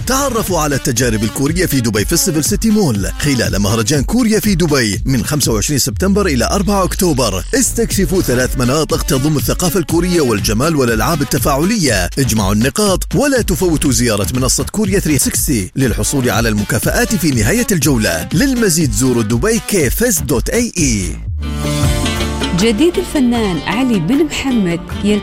تعرفوا على التجارب الكورية في دبي فيستيفال سيتي مول خلال مهرجان كوريا في دبي من 25 سبتمبر إلى 4 أكتوبر. استكشفوا 3 مناطق تضم الثقافة الكورية والجمال والألعاب التفاعلية. اجمعوا النقاط ولا تفوتوا زيارة منصة كوريا 360 للحصول على المكافآت في نهاية الجولة. للمزيد زوروا دبي kfest.ae. جديد الفنان علي بن محمد يلتقي